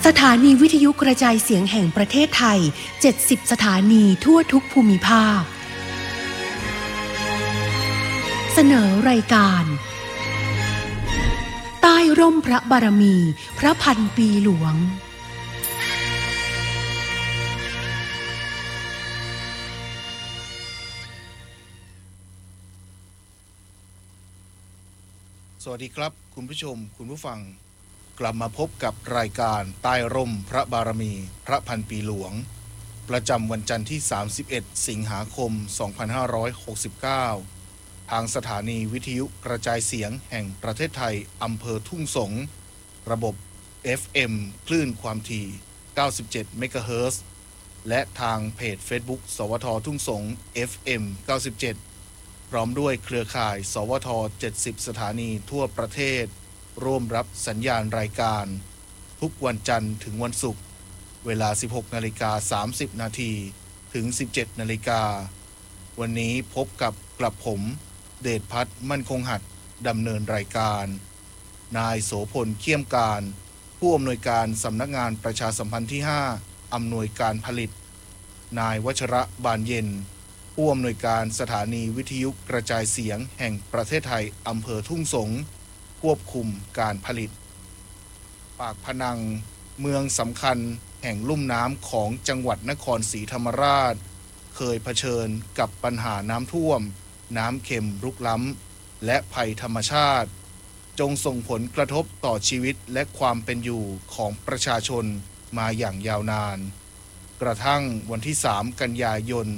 ถานีวิทยุกระจายเสียงแห่งประเทศไทย 70 สถานีทั่วทุกภูมิภาคเสนอรายการใต้ร่มพระบารมีพระพันปีหลวงสวัสดีครับคุณผู้ชมคุณผู้ฟังกลับมาพบกับรายการใต้ร่มพระบารมีพระพันปีหลวงประจำวันจันทร์ที่31สิงหาคม2569ทางสถานีวิทยุกระจายเสียงแห่งประเทศไทยอำเภอทุ่งสงระบบ FM คลื่นความถี่97เมกะเฮิรตซ์และทางเพจ Facebook สวททุ่งสง FM 97พร้อมด้วยเครือข่ายสวท70สถานีทั่วประเทศร่วมรับสัญญาณรายการทุกวันจันทร์ถึงวันศุกร์เวลา 16:30 นาทีถึง 17:00 น.วันนี้พบกับผมเดชพัฒน์มั่นคงหัดดำเนินรายการนายโสพลเขี้ยมการผู้อำนวยการสำนักงานประชาสัมพันธ์ที่5อำนวยการผลิตนายวชระบานเย็นผู้อำนวยการสถานีวิทยุกระจายเสียงแห่งประเทศไทยอำเภอทุ่งสงควบคุมการผลิตปากพนังเมืองสำคัญแห่งลุ่มน้ำของจังหวัดนครศรีธรรมราชเคยเผชิญกับปัญหาน้ำท่วมน้ำเค็มรุกล้ำและภัยธรรมชาติจงส่งผลกระทบต่อชีวิตและความเป็นอยู่ของประชาชนมาอย่างยาวนานกระทั่งวันที่3กันยายน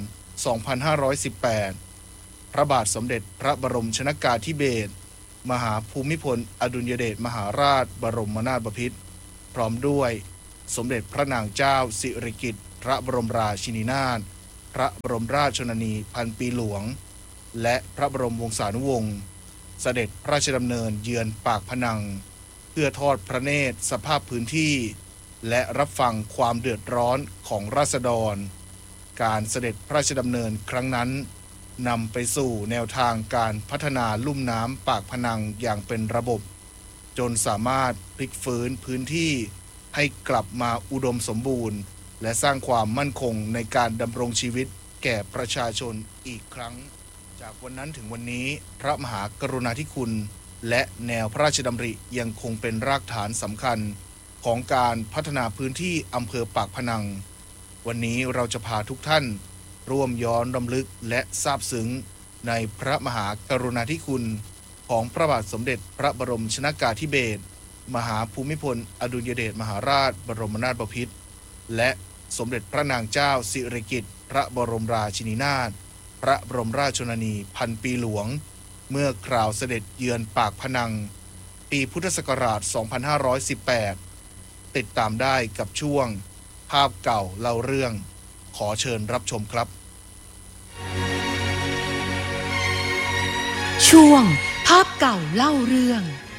2518พระบาทสมเด็จพระบรมชนกาธิเบศรมหาภูมิพลอดุลยเดชมหาราชบรมนาถบพิตรพร้อมด้วยสมเด็จพระนางเจ้าสิริกิติ์พระบรมราชินีนาถพระบรมราชชนนีพันปีหลวงและพระบรมวงศานุวงศ์เสด็จพระราชดำเนินเยือนปากพนังเพื่อทอดพระเนตรสภาพพื้นที่และรับฟังความเดือดร้อนของราษฎรการเสด็จพระราชดำเนินครั้งนั้นนำไปสู่แนวทางการพัฒนาลุ่มน้ำปากพนังอย่างเป็นระบบจนสามารถพลิกฟื้นพื้นที่ให้กลับมาอุดมสมบูรณ์และสร้างความมั่นคงในการดำรงชีวิตแก่ประชาชนอีกครั้งจากวันนั้นถึงวันนี้พระมหากรุณาธิคุณและแนวพระราชดำริยังคงเป็นรากฐานสำคัญของการพัฒนาพื้นที่อำเภอปากพนังวันนี้เราจะพาทุกท่านร่วมย้อนรำลึกและซาบซึ้งในพระมหากรุณาธิคุณของพระบาทสมเด็จพระบรมชนกาธิเบศรมหาภูมิพลอดุลยเดชมหาราชบรมนาถบพิตรและสมเด็จพระนางเจ้าสิริกิติ์พระบรมราชินีนาถพระบรมราชชนนีพันปีหลวงเมื่อคราวเสด็จเยือนปากพนังปีพุทธศักราช 2518 ติดตามได้กับช่วงภาพเก่าเล่าเรื่องขอเชิญรับชมครับช่วงภาพเก่าเล่าเรื่อง